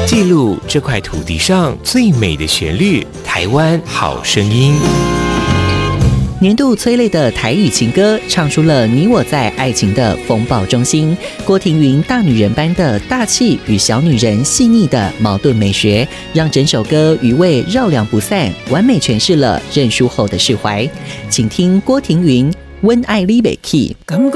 记录这块土地上最美的旋律，台湾好声音。 年度催泪的台语情歌，唱出了你我在爱情的风暴中心。郭庭云大女人般的大气与小女人细腻的矛盾美学，让整首歌余味绕梁不散，完美诠释了认输后的释怀。请听郭庭云《温爱你袂起》。